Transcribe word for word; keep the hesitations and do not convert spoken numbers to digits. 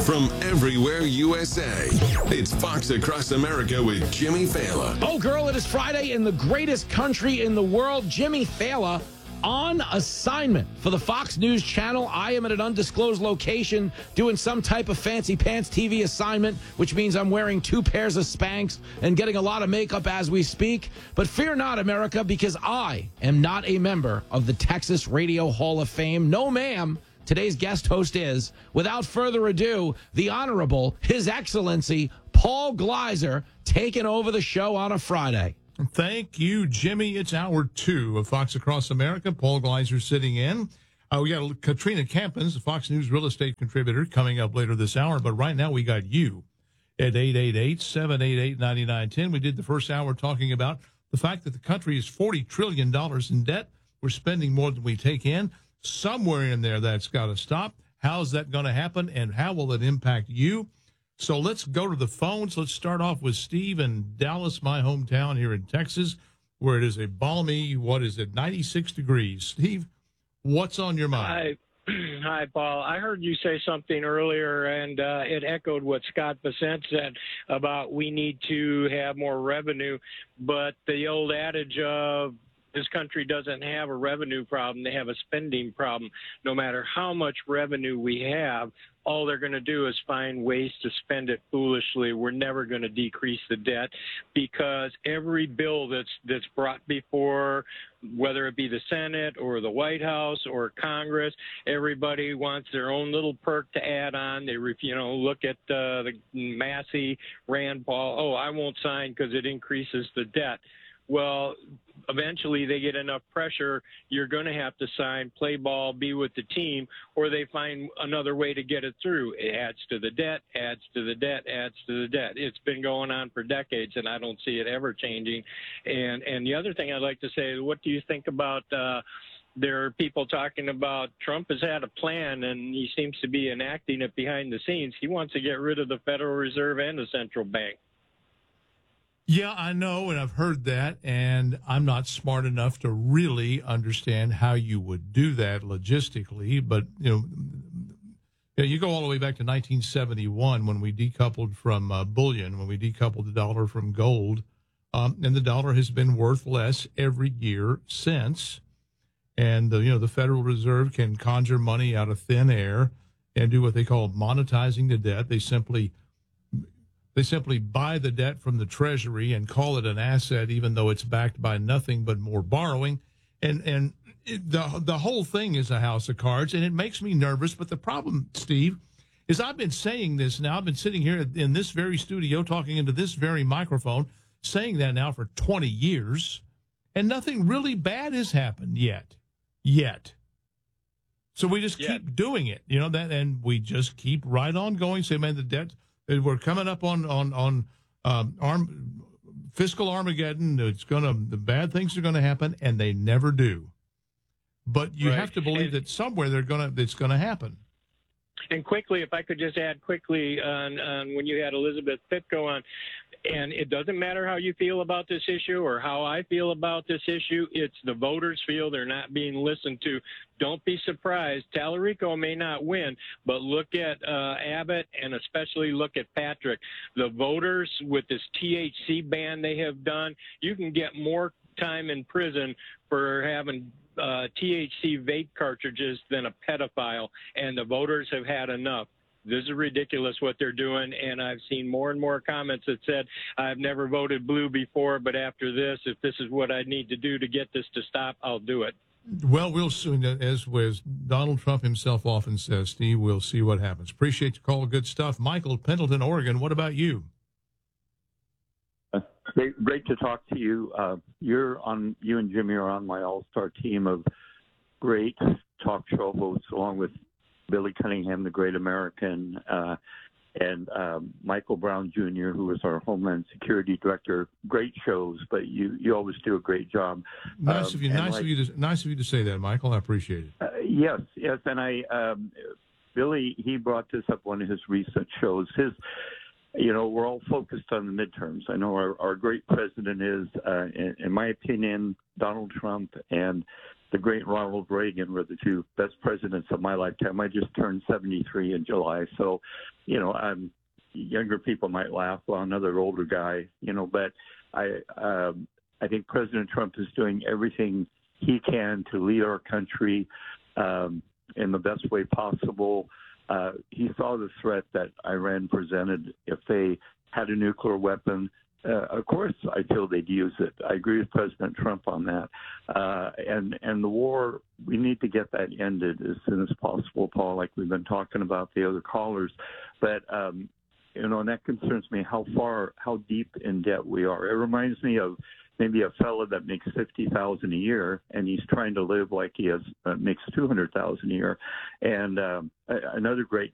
from everywhere U S A. It's Fox Across America with Jimmy Fallon. Oh, girl, it is Friday in the greatest country in the world. Jimmy Fallon on assignment for the Fox News Channel. I am at an undisclosed location doing some type of fancy pants T V assignment, which means I'm wearing two pairs of Spanx and getting a lot of makeup as we speak. But fear not, America, because I am not a member of the Texas Radio Hall of Fame. No, ma'am. Today's guest host is, without further ado, the Honorable, His Excellency, Paul Gleiser, taking over the show on a Friday. Thank you, Jimmy. It's hour two of Fox Across America. Paul Gleiser sitting in. Uh, we got Katrina Campins, the Fox News real estate contributor, coming up later this hour. But right now we got you at eight eight eight, seven eight eight, nine nine one zero. We did the first hour talking about the fact that the country is forty trillion dollars in debt. We're spending more than we take in. Somewhere in there that's got to stop. How's that going to happen, and how will it impact you? So let's go to the phones. Let's start off with Steve in Dallas, my hometown here in Texas, where it is a balmy, what is it, ninety-six degrees. Steve, what's on your mind? Hi, Hi Paul. I heard you say something earlier, and uh, it echoed what Scott Bessent said about we need to have more revenue. But the old adage of this country doesn't have a revenue problem. They have a spending problem. No matter how much revenue we have, all they're going to do is find ways to spend it foolishly. We're never going to decrease the debt because every bill that's that's brought before, whether it be the Senate or the White House or Congress, everybody wants their own little perk to add on. They, you know, look at uh, the Massey, Rand Paul. Oh, I won't sign because it increases the debt. Well, eventually they get enough pressure, you're going to have to sign, play ball, be with the team, or they find another way to get it through. It adds to the debt, adds to the debt, adds to the debt. It's been going on for decades, and I don't see it ever changing. And and the other thing I'd like to say is, what do you think about uh, there are people talking about Trump has had a plan, and he seems to be enacting it behind the scenes. He wants to get rid of the Federal Reserve and the central bank. Yeah, I know, and I've heard that, and I'm not smart enough to really understand how you would do that logistically. But, you know, you, know, you go all the way back to nineteen seventy-one when we decoupled from uh, bullion, when we decoupled the dollar from gold, um, and the dollar has been worth less every year since. And, uh, you know, the Federal Reserve can conjure money out of thin air and do what they call monetizing the debt. They simply They simply buy the debt from the Treasury and call it an asset, even though it's backed by nothing but more borrowing. And and it, the the whole thing is a house of cards, and it makes me nervous. But the problem, Steve, is I've been saying this now. I've been sitting here in this very studio talking into this very microphone, saying that now for twenty years, and nothing really bad has happened yet. Yet. So we just Yeah. keep doing it, you know, that, and we just keep right on going. Say, man, the debt. We're coming up on on on um, arm, fiscal Armageddon. It's gonna the bad things are gonna happen, and they never do. But you Right. have to believe and, that somewhere they're gonna it's gonna happen. And quickly, if I could just add quickly on, on when you had Elizabeth Pitko on, and it doesn't matter how you feel about this issue or how I feel about this issue, it's the voters feel they're not being listened to. Don't be surprised. Tallarico may not win, but look at uh, Abbott and especially look at Patrick. The voters with this T H C ban they have done, you can get more time in prison for having uh, T H C vape cartridges than a pedophile, and the voters have had enough. This is ridiculous what they're doing, and I've seen more and more comments that said, I've never voted blue before, but after this, if this is what I need to do to get this to stop, I'll do it. Well, we'll soon, as as Donald Trump himself often says, Steve, we'll see what happens. Appreciate the call. Good stuff. Michael, Pendleton, Oregon. What about you? Uh, great, great to talk to you. Uh, you're on. You and Jimmy are on my all-star team of great talk show hosts, along with Billy Cunningham, the great American, uh, and um, Michael Brown Junior, who is our Homeland Security Director. Great shows, but you, you always do a great job. Nice um, of you. Nice like, of you to nice of you to say that, Michael. I appreciate it. Uh, yes, yes, and I, um, Billy, he brought this up one of his recent shows. His, you know, we're all focused on the midterms. I know our, our great president is, uh, in, in my opinion, Donald Trump, and the great Ronald Reagan were the two best presidents of my lifetime. I just turned seventy-three in July. So, you know, I'm, younger people might laugh, well, another older guy, you know, but I, um, I think President Trump is doing everything he can to lead our country um, in the best way possible. Uh, he saw the threat that Iran presented. If they had a nuclear weapon, uh, of course, I feel they'd use it. I agree with President Trump on that. Uh, and and the war, we need to get that ended as soon as possible, Paul, like we've been talking about the other callers. But, um, you know, and that concerns me how far, how deep in debt we are. It reminds me of maybe a fellow that makes fifty thousand a year, and he's trying to live like he has uh, makes two hundred thousand a year. And um, another great